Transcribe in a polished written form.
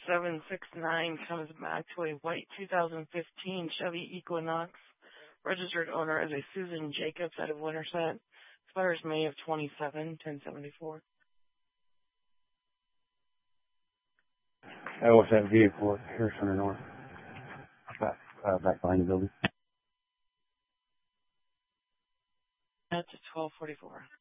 4769 comes back to a white 2015 Chevy Equinox, registered owner as a Susan Jacobs out of Winterset. Expires May of 27, 1074. What's that vehicle? Here's from the north. Back behind the building. That's 1244.